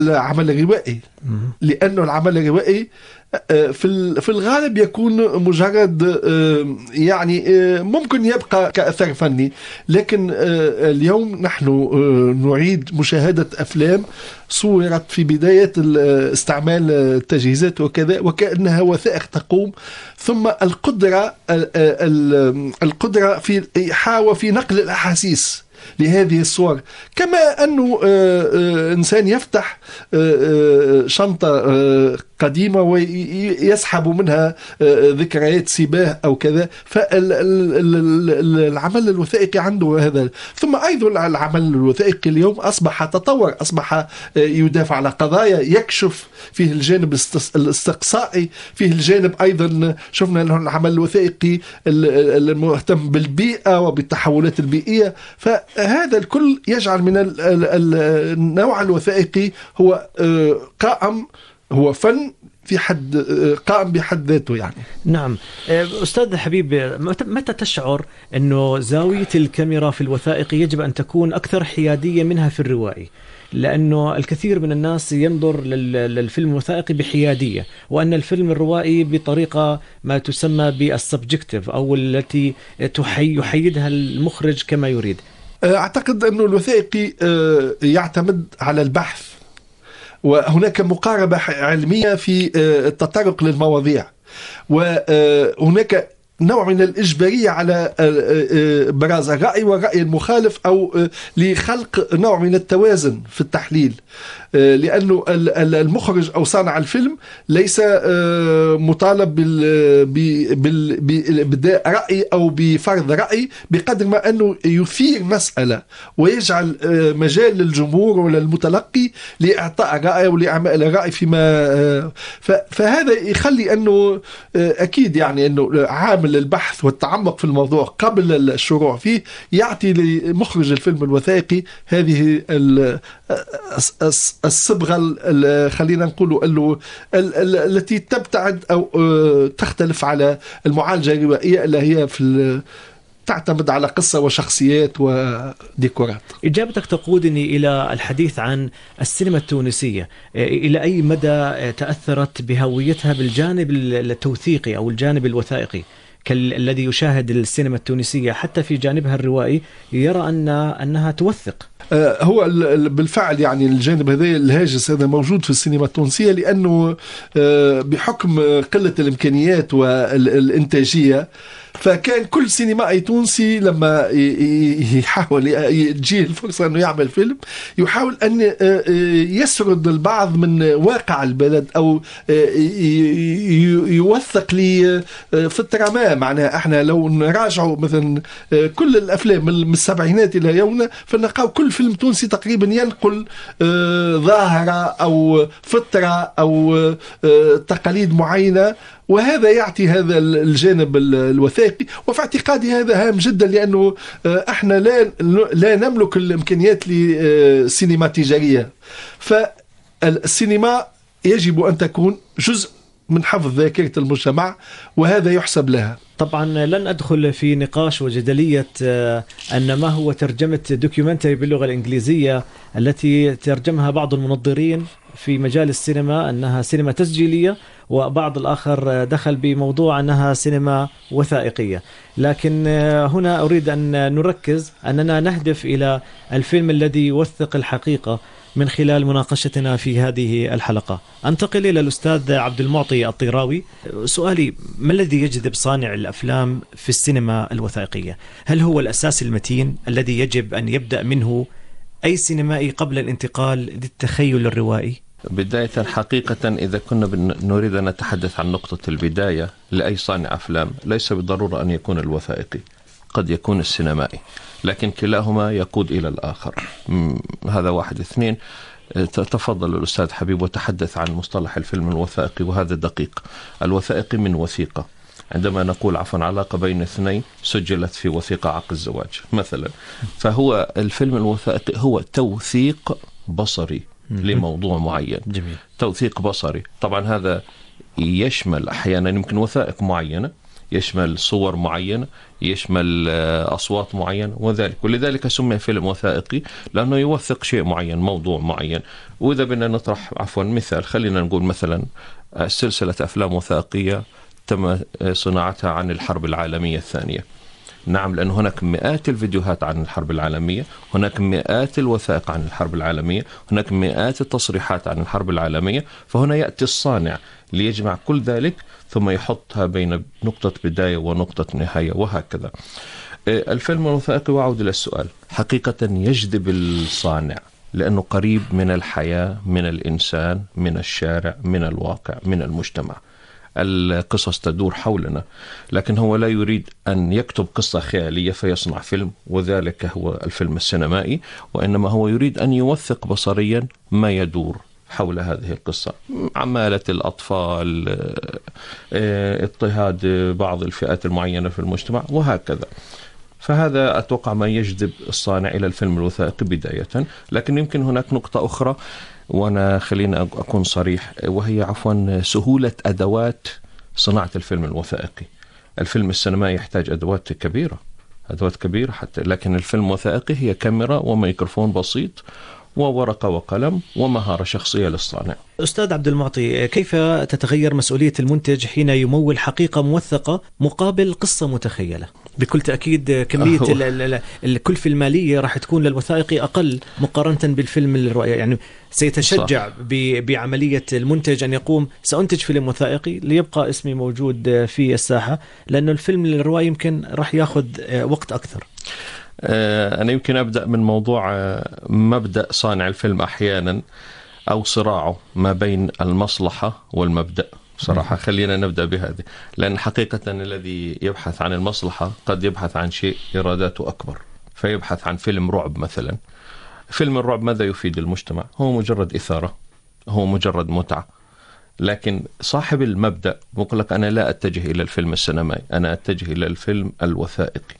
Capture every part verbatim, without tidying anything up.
العمل الروائي، لأنه العمل الروائي في في الغالب يكون مجرد يعني ممكن يبقى كأثر فني، لكن اليوم نحن نعيد مشاهدة أفلام صورت في بداية استعمال التجهيزات وكذا وكأنها وثائق تقوم، ثم القدرة القدرة في إيحاء وفي نقل الأحاسيس لهذه الصور، كما أنه إنسان يفتح شنطة قديمة ويسحب منها ذكريات سباه أو كذا، فالعمل الوثائقي عنده هذا. ثم أيضا العمل الوثائقي اليوم أصبح تطور، أصبح يدافع على قضايا، يكشف فيه الجانب الاستقصائي، فيه الجانب أيضا شفنا أنه العمل الوثائقي المهتم بالبيئة وبالتحولات البيئية. فهذا الكل يجعل من النوع الوثائقي هو قائم، هو فن في حد قائم بحد ذاته يعني. نعم أستاذ حبيب، متى تشعر أنه زاوية الكاميرا في الوثائقي يجب أن تكون أكثر حيادية منها في الروائي؟ لأنه الكثير من الناس ينظر للفيلم الوثائقي بحيادية، وأن الفيلم الروائي بطريقة ما تسمى بالسبجكتيف أو التي يحيدها المخرج كما يريد. أعتقد أنه الوثائقي يعتمد على البحث، وهناك مقاربة علمية في التطرق للمواضيع، وهناك نوع من الإجبارية على براز الرأي والرأي المخالف أو لخلق نوع من التوازن في التحليل، لأنه المخرج أو صانع الفيلم ليس مطالب بإبداء رأي أو بفرض رأي بقدر ما أنه يثير مسألة ويجعل مجال للجمهور وللمتلقي لإعطاء رأي ولإعمال الرأي فيما فهذا يخلي أنه أكيد يعني أنه عامل البحث والتعمق في الموضوع قبل الشروع فيه يعطي لمخرج الفيلم الوثائقي هذه الصبغة خلينا نقول التي تبتعد أو تختلف على المعالجة الروائية اللي هي في تعتمد على قصة وشخصيات وديكورات. إجابتك تقودني إلى الحديث عن السينما التونسية، إلى أي مدى تأثرت بهويتها بالجانب التوثيقي أو الجانب الوثائقي، كالذي يشاهد السينما التونسية حتى في جانبها الروائي يرى أن أنها توثق. هو بالفعل يعني الجانب هذا الهاجس هذا موجود في السينما التونسية، لأنه بحكم قلة الإمكانيات والإنتاجية فكان كل سينمائي تونسي لما يحاول يجيه الفرصة أنه يعمل فيلم يحاول أن يسرد البعض من واقع البلد أو يوثق لي فترة ما. معناها احنا لو نراجعوا مثلا كل الأفلام من السبعينات إلى يومنا فنلقاو كل فيلم تونسي تقريبا ينقل ظاهرة أو فترة أو تقاليد معينة، وهذا يعطي هذا الجانب الوثائقي. وفي اعتقادي هذا هام جدا، لأنه احنا لا لا نملك الإمكانيات لسينما تجارية، فالسينما يجب أن تكون جزء من حفظ ذاكرة المجتمع وهذا يحسب لها. طبعا لن أدخل في نقاش وجدلية أن ما هو ترجمة دوكيومنتري باللغة الإنجليزية التي ترجمها بعض المنظرين في مجال السينما أنها سينما تسجيلية، وبعض الآخر دخل بموضوع أنها سينما وثائقية. لكن هنا أريد أن نركز أننا نهدف إلى الفيلم الذي يوثق الحقيقة من خلال مناقشتنا في هذه الحلقة. أنتقل إلى الأستاذ عبد المعطي الطيراوي. سؤالي: ما الذي يجذب صانع الأفلام في السينما الوثائقية؟ هل هو الأساس المتين الذي يجب أن يبدأ منه أي سينمائي قبل الانتقال للتخيل الروائي؟ بداية حقيقة إذا كنا نريد أن نتحدث عن نقطة البداية لأي صانع أفلام ليس بالضرورة أن يكون الوثائقي، قد يكون السينمائي، لكن كلاهما يقود إلى الآخر. هذا واحد. اثنين، تفضل الأستاذ حبيب وتحدث عن مصطلح الفيلم الوثائقي، وهذا دقيق. الوثائقي من وثيقة، عندما نقول عفوا علاقة بين اثنين سجلت في وثيقة عقد الزواج مثلا، فهو الفيلم الوثائقي هو توثيق بصري لموضوع معين. جميل. توثيق بصري طبعا هذا يشمل أحيانا يمكن وثائق معينة، يشمل صور معينة، يشمل أصوات معينة وذلك، ولذلك سمي فيلم وثائقي لأنه يوثق شيء معين، موضوع معين. وإذا بدنا نطرح عفوا مثال، خلينا نقول مثلا سلسلة أفلام وثائقية تم صناعتها عن الحرب العالمية الثانية. نعم، لأن هناك مئات الفيديوهات عن الحرب العالمية، هناك مئات الوثائق عن الحرب العالمية، هناك مئات التصريحات عن الحرب العالمية. فهنا يأتي الصانع ليجمع كل ذلك ثم يحطها بين نقطة بداية ونقطة نهاية وهكذا. الفيلم الوثائقي، وأعود إلى السؤال، حقيقة يجذب الصانع لأنه قريب من الحياة، من الإنسان، من الشارع، من الواقع، من المجتمع. القصص تدور حولنا، لكن هو لا يريد أن يكتب قصة خيالية فيصنع فيلم وذلك هو الفيلم السينمائي، وإنما هو يريد أن يوثق بصريا ما يدور حول هذه القصة، عمالة الأطفال، اضطهاد بعض الفئات المعينة في المجتمع وهكذا. فهذا أتوقع ما يجذب الصانع إلى الفيلم الوثائقي بداية. لكن يمكن هناك نقطة أخرى، وأنا خلينا أكون صريح، وهي عفوا سهولة أدوات صناعة الفيلم الوثائقي. الفيلم السينمائي يحتاج أدوات كبيرة، أدوات كبيرة حتى، لكن الفيلم الوثائقي هي كاميرا وميكروفون بسيط وورقة وقلم ومهارة شخصية للصانع. أستاذ عبد المعطي، كيف تتغير مسؤولية المنتج حين يمول حقيقة موثقة مقابل قصة متخيلة؟ بكل تأكيد كمية الكلفة المالية راح تكون للوثائقي أقل مقارنة بالفيلم الرؤية. يعني سيتشجع بعملية المنتج أن يقوم سأنتج فيلم وثائقي ليبقى اسمي موجود في الساحة، لأنه الفيلم الرؤية يمكن راح يأخذ وقت أكثر. أنا يمكن أبدأ من موضوع مبدأ صانع الفيلم أحيانا أو صراعه ما بين المصلحة والمبدأ. صراحة خلينا نبدأ بهذه، لأن حقيقة الذي يبحث عن المصلحة قد يبحث عن شيء إراداته أكبر، فيبحث عن فيلم رعب مثلا. فيلم الرعب ماذا يفيد المجتمع؟ هو مجرد إثارة، هو مجرد متعة. لكن صاحب المبدأ مقلق، أنا لا أتجه إلى الفيلم السينمائي، أنا أتجه إلى الفيلم الوثائقي.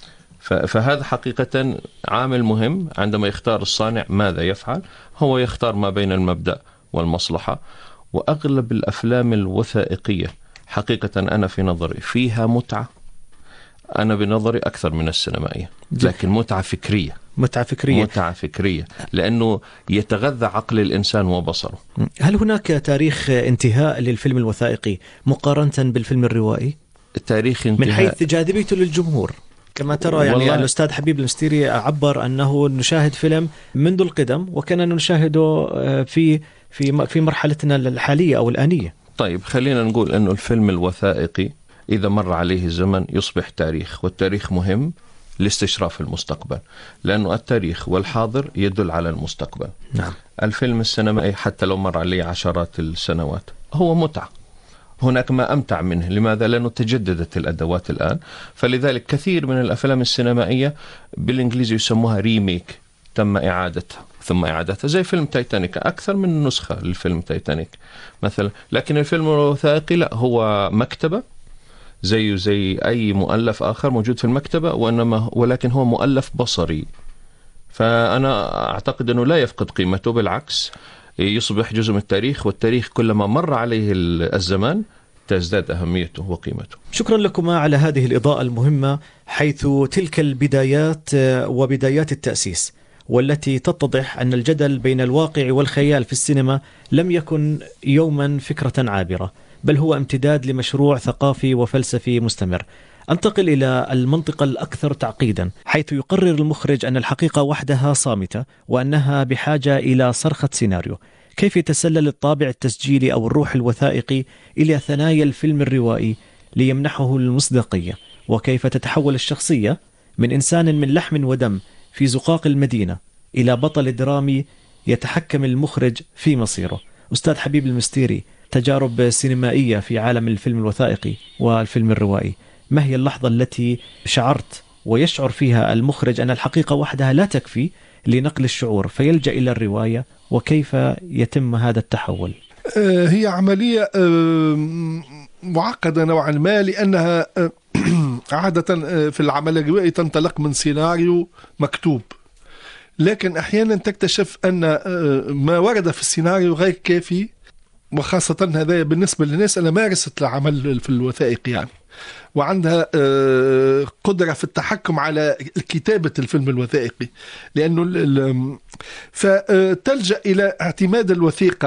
فهذا حقيقة عامل مهم عندما يختار الصانع ماذا يفعل. هو يختار ما بين المبدأ والمصلحة. وأغلب الأفلام الوثائقية حقيقة أنا في نظري فيها متعة، أنا بنظري أكثر من السينمائية، لكن متعة فكرية. متعة فكرية متعة فكرية لأنه يتغذى عقل الإنسان وبصره. هل هناك تاريخ انتهاء للفيلم الوثائقي مقارنة بالفيلم الروائي؟ تاريخ انتهاء من حيث جاذبيته للجمهور كما ترى. يعني الأستاذ حبيب المستيري عبر أنه نشاهد فيلم منذ القدم وكنا نشاهده في في في مرحلتنا الحالية أو الآنية. طيب خلينا نقول أنه الفيلم الوثائقي إذا مر عليه الزمن يصبح تاريخ، والتاريخ مهم لاستشراف المستقبل، لأنه التاريخ والحاضر يدل على المستقبل. نعم. الفيلم السينمائي حتى لو مر عليه عشرات السنوات هو متعة، هناك ما أمتع منه. لماذا؟ لأنه تجددت الأدوات الآن. فلذلك كثير من الأفلام السينمائية بالإنجليزي يسموها ريميك، تم إعادتها ثم إعادتها، زي فيلم تايتانيك، أكثر من نسخة للفيلم تايتانيك مثلا. لكن الفيلم الوثائقي لا، هو مكتبة زيه زي أي مؤلف آخر موجود في المكتبة، وإنما ولكن هو مؤلف بصري. فأنا أعتقد أنه لا يفقد قيمته، بالعكس يصبح جزء من التاريخ، والتاريخ كلما مر عليه الزمان تزداد أهميته وقيمته. شكرا لكما على هذه الإضاءة المهمة، حيث تلك البدايات وبدايات التأسيس، والتي تتضح أن الجدل بين الواقع والخيال في السينما لم يكن يوما فكرة عابرة، بل هو امتداد لمشروع ثقافي وفلسفي مستمر. أنتقل إلى المنطقة الأكثر تعقيدا، حيث يقرر المخرج أن الحقيقة وحدها صامتة وأنها بحاجة إلى صرخة سيناريو. كيف يتسلل الطابع التسجيلي أو الروح الوثائقي إلى ثنايا الفيلم الروائي ليمنحه المصداقية؟ وكيف تتحول الشخصية من إنسان من لحم ودم في زقاق المدينة إلى بطل درامي يتحكم المخرج في مصيره؟ أستاذ حبيب المستيري، تجارب سينمائية في عالم الفيلم الوثائقي والفيلم الروائي، ما هي اللحظة التي شعرت ويشعر فيها المخرج أن الحقيقة وحدها لا تكفي لنقل الشعور فيلجأ إلى الرواية، وكيف يتم هذا التحول؟ هي عملية معقدة نوعا ما، لأنها عادة في العمل الروائي تنطلق من سيناريو مكتوب، لكن أحيانا تكتشف أن ما ورد في السيناريو غير كافي، وخاصة هذا بالنسبة للناس اللي مارست العمل في الوثائقي. يعني وعندها قدرة في التحكم على كتابة الفيلم الوثائقي، لأنه فتلجأ إلى اعتماد الوثيقة